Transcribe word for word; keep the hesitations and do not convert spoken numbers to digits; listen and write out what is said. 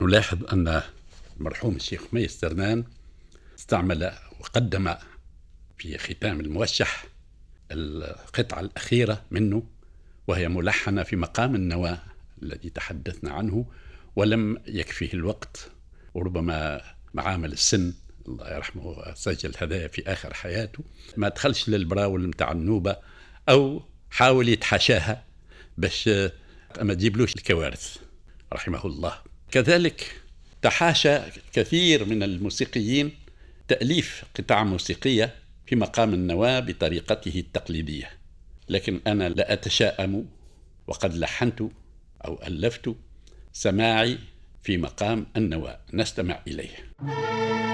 نلاحظ أن المرحوم الشيخ ميس ترنان استعمل وقدم في ختام الموشح القطعة الأخيرة منه، وهي ملحنة في مقام النواة الذي تحدثنا عنه، ولم يكفيه الوقت، وربما معامل السن الله يرحمه سجل هدايا في آخر حياته، ما دخلش للبراول متاع النوبة أو حاول يتحاشاها باش ما تجيبلوش الكوارث رحمه الله. كذلك تحاشى كثير من الموسيقيين تأليف قطع موسيقية في مقام النواة بطريقته التقليدية، لكن أنا لا أتشائم وقد لحنت أو ألفت سماعي في مقام النواة، نستمع إليه.